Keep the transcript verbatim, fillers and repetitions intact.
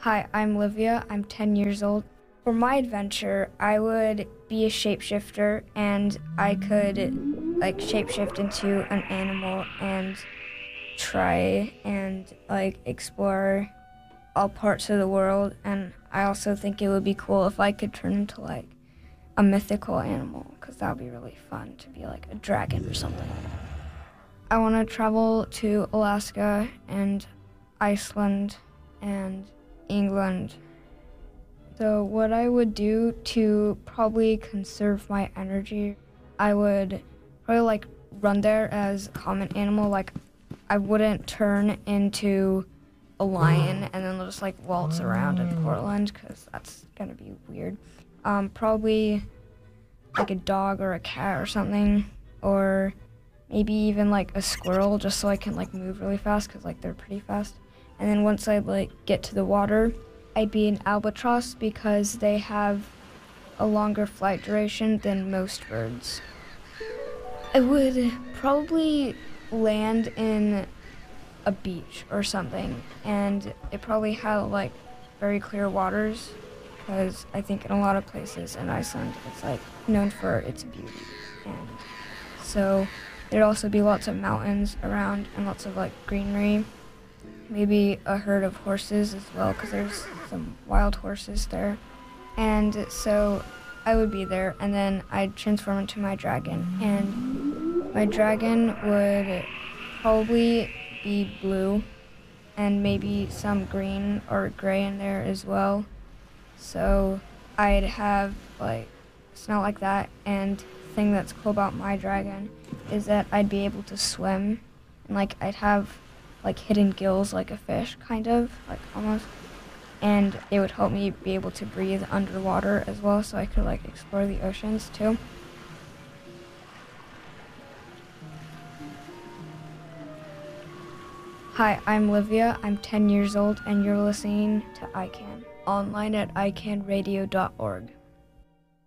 Hi, I'm Livia. I'm ten years old. For my adventure, I would be a shapeshifter and I could like shapeshift into an animal and try and like explore all parts of the world. And I also think it would be cool if I could turn into like a mythical animal, because that would be really fun to be like a dragon or something. I want to travel to Alaska and Iceland and England. So what I would do to probably conserve my energy, I would probably like run there as a common animal. Like I wouldn't turn into a lion and then just like waltz around in Portland, because that's gonna be weird. Um, probably like a dog or a cat or something, or maybe even like a squirrel, just so I can like move really fast, because like they're pretty fast. And then once I like get to the water, I'd be an albatross, because they have a longer flight duration than most birds. I would probably land in a beach or something, and it probably had like very clear waters, because I think in a lot of places in Iceland it's like known for its beauty. And so there'd also be lots of mountains around and lots of like greenery. Maybe a herd of horses as well, because there's some wild horses there. And so I would be there, and then I'd transform into my dragon. And my dragon would probably be blue, and maybe some green or gray in there as well. So I'd have like snout like that, and the thing that's cool about my dragon is that I'd be able to swim, and like I'd have like hidden gills like a fish, kind of, like almost. And it would help me be able to breathe underwater as well, so I could like explore the oceans too. Hi, I'm Livia. I'm ten years old, and you're listening to I CAN, online at i can radio dot org.